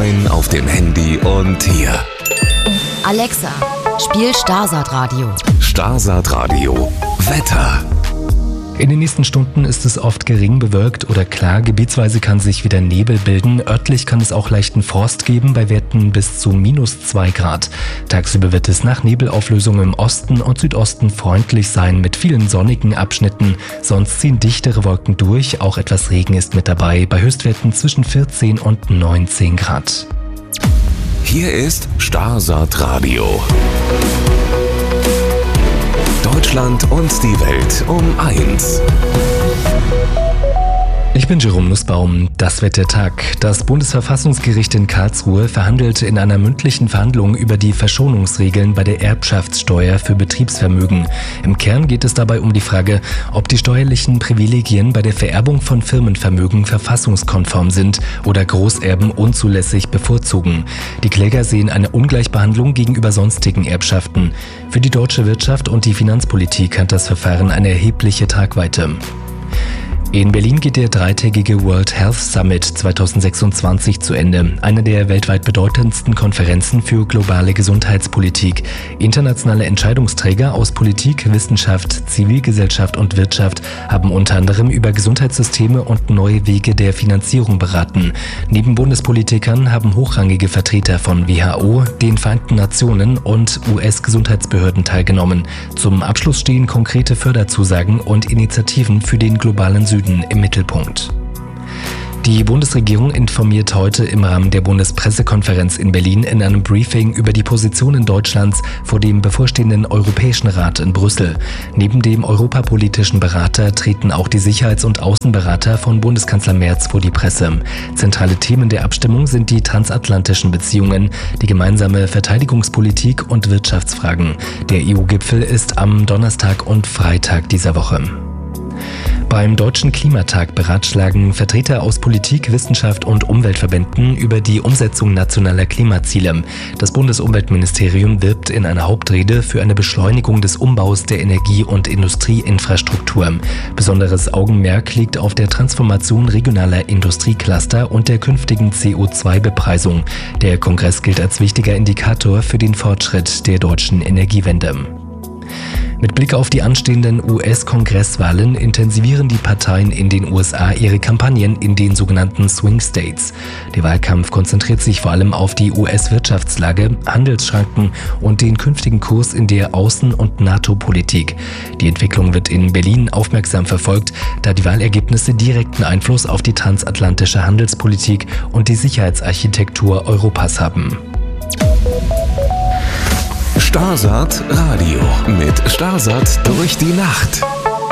online, auf dem Handy und hier. Alexa, spiel Starsat Radio. Starsat Radio. Wetter. In den nächsten Stunden ist es oft gering bewölkt oder klar. Gebietsweise kann sich wieder Nebel bilden. Örtlich kann es auch leichten Frost geben, bei Werten bis zu -2 Grad. Tagsüber wird es nach Nebelauflösung im Osten und Südosten freundlich sein, mit vielen sonnigen Abschnitten. Sonst ziehen dichtere Wolken durch, auch etwas Regen ist mit dabei, bei Höchstwerten zwischen 14 und 19 Grad. Hier ist Starsat Radio. Deutschland und die Welt um 1. Ich bin Jerome Nussbaum. Das wird der Tag. Das Bundesverfassungsgericht in Karlsruhe verhandelt in einer mündlichen Verhandlung über die Verschonungsregeln bei der Erbschaftssteuer für Betriebsvermögen. Im Kern geht es dabei um die Frage, ob die steuerlichen Privilegien bei der Vererbung von Firmenvermögen verfassungskonform sind oder Großerben unzulässig bevorzugen. Die Kläger sehen eine Ungleichbehandlung gegenüber sonstigen Erbschaften. Für die deutsche Wirtschaft und die Finanzpolitik hat das Verfahren eine erhebliche Tragweite. In Berlin geht der dreitägige World Health Summit 2026 zu Ende, eine der weltweit bedeutendsten Konferenzen für globale Gesundheitspolitik. Internationale Entscheidungsträger aus Politik, Wissenschaft, Zivilgesellschaft und Wirtschaft haben unter anderem über Gesundheitssysteme und neue Wege der Finanzierung beraten. Neben Bundespolitikern haben hochrangige Vertreter von WHO, den Vereinten Nationen und US-Gesundheitsbehörden teilgenommen. Zum Abschluss stehen konkrete Förderzusagen und Initiativen für den globalen Süden im Mittelpunkt. Die Bundesregierung informiert heute im Rahmen der Bundespressekonferenz in Berlin in einem Briefing über die Positionen Deutschlands vor dem bevorstehenden Europäischen Rat in Brüssel. Neben dem europapolitischen Berater treten auch die Sicherheits- und Außenberater von Bundeskanzler Merz vor die Presse. Zentrale Themen der Abstimmung sind die transatlantischen Beziehungen, die gemeinsame Verteidigungspolitik und Wirtschaftsfragen. Der EU-Gipfel ist am Donnerstag und Freitag dieser Woche. Beim Deutschen Klimatag beratschlagen Vertreter aus Politik, Wissenschaft und Umweltverbänden über die Umsetzung nationaler Klimaziele. Das Bundesumweltministerium wirbt in einer Hauptrede für eine Beschleunigung des Umbaus der Energie- und Industrieinfrastruktur. Besonderes Augenmerk liegt auf der Transformation regionaler Industriecluster und der künftigen CO2-Bepreisung. Der Kongress gilt als wichtiger Indikator für den Fortschritt der deutschen Energiewende. Mit Blick auf die anstehenden US-Kongresswahlen intensivieren die Parteien in den USA ihre Kampagnen in den sogenannten Swing States. Der Wahlkampf konzentriert sich vor allem auf die US-Wirtschaftslage, Handelsschranken und den künftigen Kurs in der Außen- und NATO-Politik. Die Entwicklung wird in Berlin aufmerksam verfolgt, da die Wahlergebnisse direkten Einfluss auf die transatlantische Handelspolitik und die Sicherheitsarchitektur Europas haben. Starsat Radio mit Starsat durch die Nacht.